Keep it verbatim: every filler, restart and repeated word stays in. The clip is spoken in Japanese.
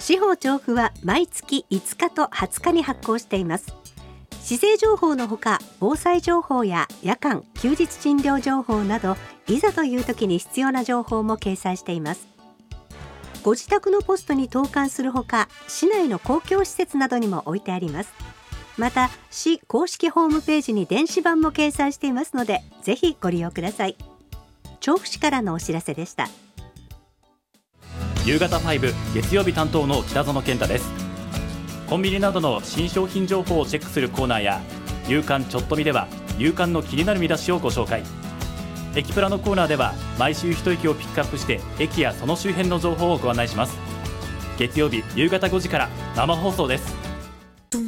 司法調布は毎月いつかとはつかに発行しています。市政情報のほか、防災情報や夜間・休日診療情報など、いざという時に必要な情報も掲載しています。ご自宅のポストに投函するほか、市内の公共施設などにも置いてあります。また、市公式ホームページに電子版も掲載していますので、ぜひご利用ください。調布市からのお知らせでした。 夕方ファイブ月曜日担当の北園健太です。コンビニなどの新商品情報をチェックするコーナーや、夕刊ちょっと見では夕刊の気になる見出しをご紹介。駅プラのコーナーでは毎週一駅をピックアップして駅やその周辺の情報をご案内します。月曜日夕方ごじから生放送です。